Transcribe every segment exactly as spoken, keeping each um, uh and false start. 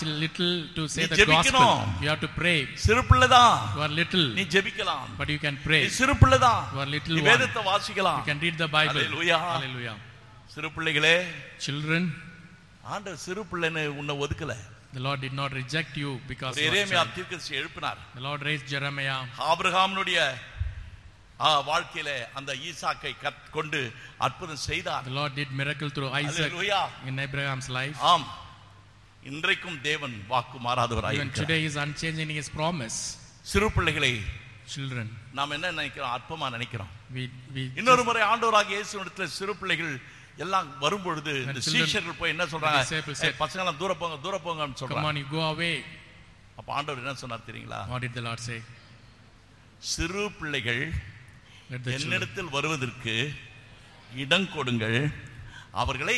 much little to say the gospel. You have to pray. சிறு பிள்ளைதான். You are little. நீ ஜெபிக்கலாம். But you can pray. நீ சிறு பிள்ளைதான். You are little நீ one. வேதத்தை வாசிக்கலாம். You can read the Bible. Hallelujah. Hallelujah. சிறு பிள்ளைகளே, children, ஆண்டவர் சிறு பிள்ளைன்னு உன்னை ஒதுக்கல. The Lord did not reject you because you are Jeremiah child. தீர்க்கதரிசி எழுப்பினார். The Lord raised Jeremiah. ஆபிரகாமுடைய வாழ்க்கையிலே அந்த ஈசாக்கை கொண்டு அற்புதம் செய்தார். The Lord did miracle through Isaac in Abraham's life. ஆம், இன்றைக்கும் தேவன் வாக்கு மாறாதவராய் இருக்கிறார். Even today he is unchanging in his promise. சிறு பிள்ளைகளை, children, நாம் என்ன நினைக்கிறோம்? அற்பமா நினைக்கிறோம். we we இன்னொரு முறை ஆண்டவராகிய இயேசுவிடத்தில் சிறு பிள்ளைகள் எல்லாம் வரும்பொழுது இந்த சீஷர்கள் போய் என்ன சொல்றாங்க? பசங்க எல்லாம் தூர போங்க, தூர போங்கன்னு சொல்றாங்க. Come on, you go away. அப்ப ஆண்டவர் என்ன சொன்னார் தெரியுங்களா? What did the Lord say? சிறு பிள்ளைகள் என்னிடத்தில் வருவதற்கு இடம் கொடுங்கள், அவர்களை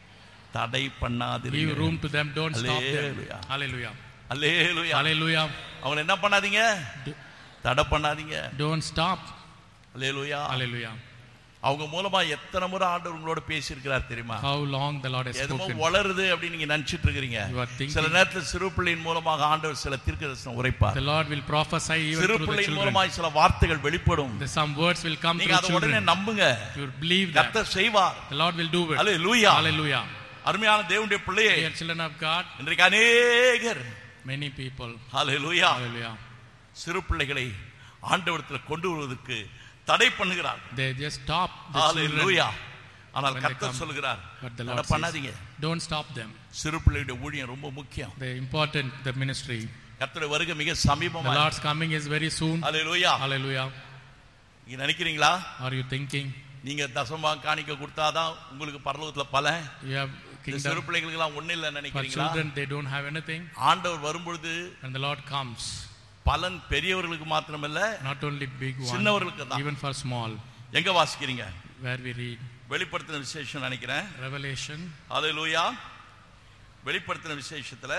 தடை பண்ணாதீர்கள். Give room to them, don't stop them. Hallelujah. Hallelujah. Hallelujah. அவங்களை என்ன பண்ணாதீங்க? தடை பண்ணாதீங்க. Don't stop. Hallelujah. Hallelujah. அவங்க மூலமா எத்தனை முறை ஆண்டவர் உங்களோட பேசி இருக்கிறார் தெரியுமா? How long the Lord has spoken. எதுவும் வளருது அப்படி நீங்க நினைச்சிட்டு இருக்கீங்க. சில நேரத்துல சிறு பிள்ளையின் மூலமாக ஆண்டவர் சில தீர்க்கதரிசனம் உரைப்பார். The Lord will prophesy even through the children. சிறு பிள்ளையின் மூலமாக சில வார்த்தைகள் வெளிப்படும். Some words will come through children. நீங்க அதை உடனே நம்புங்க. You believe that. கர்த்தர் செய்வார். The Lord will do it. Hallelujah. Hallelujah. அருமையான தேவனுடைய பிள்ளையே, dear children of God, இன்றைக்கு அநேகர், many people, Hallelujah, Hallelujah, சிறு பிள்ளைகளை ஆண்டவரிடத்தில் கொண்டு வருவதற்கு தடை பண்ணுகிறார். They just stop the Hallelujah. children. ஆனால் கர்த்தர் சொல்கிறார், தடை பண்ணாதீங்க. Don't stop them. சிறு பிள்ளையுடைய ஊழியம் ரொம்ப முக்கியம். The important the ministry. கர்த்தருடைய வருகை மிக சமீபமா. The Lord's coming is very soon. Hallelujah. Hallelujah. நீங்க நினைக்கிறீங்களா? Are you thinking? நீங்க தசமபாகம் காணிக்க கொடுத்தாதான் உங்களுக்கு பரலோகத்துல பலன்? You have kingdom. சிறு பிள்ளைகளுக்கு எல்லாம் ஒண்ணு இல்ல நினைக்கிறீங்களா? For children they don't have anything. ஆண்டவர் வரும்பொழுது and the Lord comes, பலன் பெரியவர்களுக்கு மாத்திரமல்ல, not only big one, சின்னவர்களுக்கு தான். even for small. எங்க வாசிக்கிறீங்க? Where we read வெளிப்படுத்தின விசேஷம் நினைக்கிறேன். Revelation. ஹalleluya. வெளிப்படுத்தின விசேஷத்துல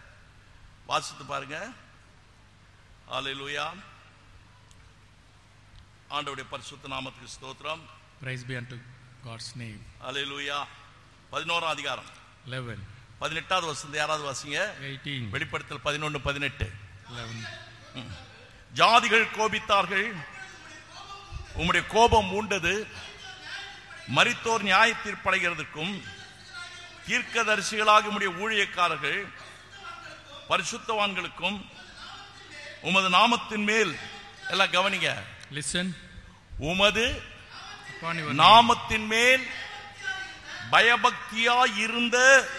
வாசித்து பாருங்க. ஹalleluya. ஆண்டவருடைய பரிசுத்த நாமத்துக்கு ஸ்தோத்திரம். Praise be unto God's name. ஹalleluya. பதினோராம் அதிகாரம் eleven. பதினெட்டாவது வசனம் யாராவது வாசிங்க. eighteen. வெளிப்படுத்தல் பதினொன்று பதினெட்டு. eleven. ஜாதிகள் கோபித்தார்கள், உம்முடைய கோபம் மூண்டது, மரித்தோர் நியாய தீர்ப்படைகிறதுக்கும் தீர்க்கதரிசிகளாக உம்முடைய ஊழியக்காரர்கள் பரிசுத்தவான்களுக்கும் உமது நாமத்தின் மேல், எல்லாம் கவனிங்க, listen, உமது நாமத்தின் மேல் பயபக்தியாய் இருந்த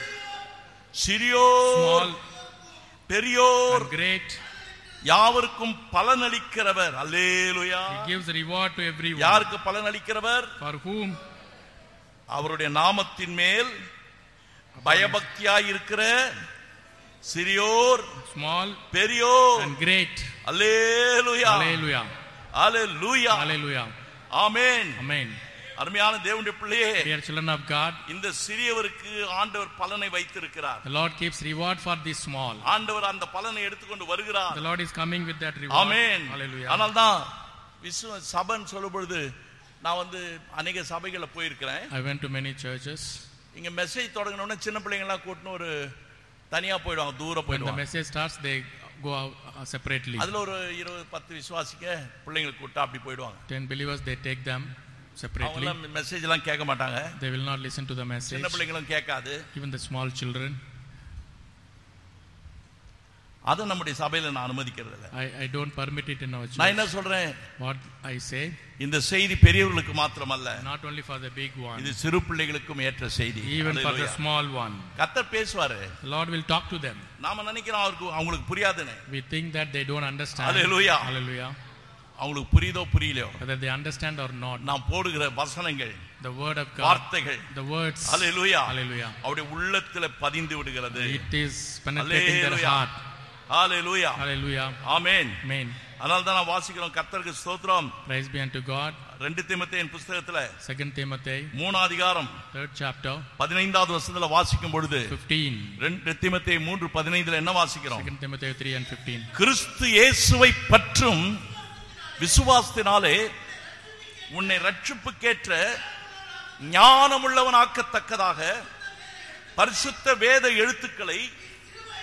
சிறியோர் பெரியோர் great யாவருக்கும் பலனளிக்கிறவர். அல்லேலூயா. He gives reward to everyone. யாருக்கு பலனளிக்கிறவர்? For whom? அவருடைய நாமத்தின் மேல் பயபக்தியாய் இருக்கிற சிறியோர், small, பெரியோர் and great. Hallelujah. Hallelujah. Hallelujah. Hallelujah. Amen. Amen. அருமையான தேவனுடைய பிள்ளையே, dear children of God, இந்த சிறியவருக்கு ஆண்டவர் பலனை வைத்திருக்கிறார். The Lord keeps reward for the small. ஆண்டவர் அந்த பலனை எடுத்துக்கொண்டு வருகிறார். The Lord is coming with that reward. Amen. Hallelujah. ஆனால் தான் விசுவ சபைன்னு சொல்லும் பொழுது நான் வந்து அநேக சபைகளை போயிருக்கிறேன். I went to many churches. இங்க மெசேஜ் தொடங்கின உடனே சின்ன பிள்ளைங்க எல்லாம் கூட்டினு ஒரு தனியா போயிடுவாங்க, தூரம் When the போயிடுவாங்க. message starts, they go out uh, separately. அதுல ஒரு இருபது பத்து விசுவாசிக்க பிள்ளைங்களை கூட்டா அப்படி போயிடுவாங்க. ten believers, they take them separately. அவங்க மெசேஜ் எல்லாம் கேட்க மாட்டாங்க. They will not listen to the message. சின்ன பிள்ளைங்களும் கேட்காது. Even the small children. அது நம்முடைய சபையில நான் அனுமதிக்கிறது இல்ல. I I don't permit it in our church. நான் என்ன சொல்றேன்? What I say, இந்த செய்தி பெரியவர்களுக்கு மாத்திரமல்ல, not only for the big one, இது சிறு பிள்ளைகளுக்கும் ஏற்ற செய்தி. even for the small one. கர்த்தர் பேசுவாரு. The Lord will talk to them. நாம நினைக்கிறோம் அவருக்கு அவங்களுக்கு புரியாதுன்னு. We think that they don't understand. Hallelujah. Hallelujah. அவங்களுக்கு புரியுதோ புரியலையோ, whether they understand or not, நாம் போடுகிற வசனங்கள், the word of God, வார்த்தைகள், the words, Hallelujah, Hallelujah, அவருடைய உள்ளத்திலே பதிந்து விடுகிறது. it is penetrating their heart. Hallelujah. Hallelujah. Amen. Amen. அதனால தான் நான் வாசிக்கிறோம். கர்த்தருக்கு ஸ்தோத்திரம். Praise be unto God. ரெண்டு தீமோத்தேயின் புத்தகத்துல Second Timothy, மூணாம் அதிகாரம் third chapter, பதினைந்தாவது வசனத்துல வாசிக்கும் பொழுது fifteen. ரெண்டு தீமோத்தேயு மூன்று பதினைந்துல என்ன வாசிக்கிறோம்? Second Timothy three and fifteen. கிறிஸ்து இயேசுவை பற்றும் விசுவாசத்தினாலே உன்னை ரட்சிப்புக்கேற்ற ஞானமுள்ளவனாக்கத்தக்கதாக பரிசுத்த வேத எழுத்துக்களை